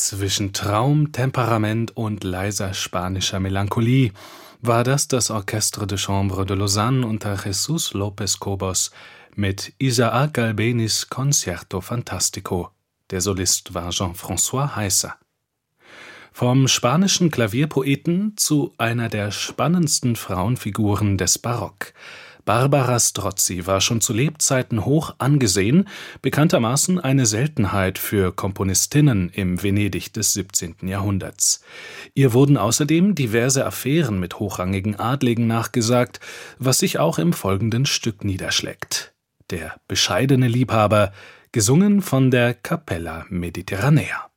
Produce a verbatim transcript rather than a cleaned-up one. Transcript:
Zwischen Traum, Temperament und leiser spanischer Melancholie war das das Orchestre de Chambre de Lausanne unter Jesús López Cobos mit Isaac Galbenis Concerto Fantastico. Der Solist war Jean-François Heisser. Vom spanischen Klavierpoeten zu einer der spannendsten Frauenfiguren des Barock. Barbara Strozzi war schon zu Lebzeiten hoch angesehen, bekanntermaßen eine Seltenheit für Komponistinnen im Venedig des siebzehnten Jahrhunderts. Ihr wurden außerdem diverse Affären mit hochrangigen Adligen nachgesagt, was sich auch im folgenden Stück niederschlägt. Der bescheidene Liebhaber, gesungen von der Capella Mediterranea.